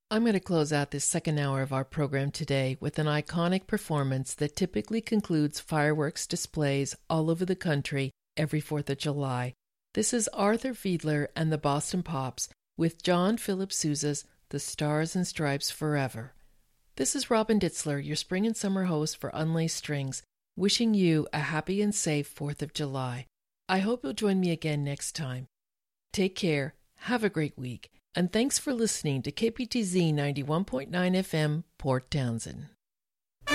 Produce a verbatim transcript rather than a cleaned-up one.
I'm going to close out this second hour of our program today with an iconic performance that typically concludes fireworks displays all over the country every fourth of July. This is Arthur Fiedler and the Boston Pops with John Philip Sousa's The Stars and Stripes Forever. This is Robin Ditzler, your spring and summer host for Unlaced Strings, wishing you a happy and safe fourth of July. I hope you'll join me again next time. Take care, have a great week, and thanks for listening to K P T Z ninety-one point nine F M, Port Townsend.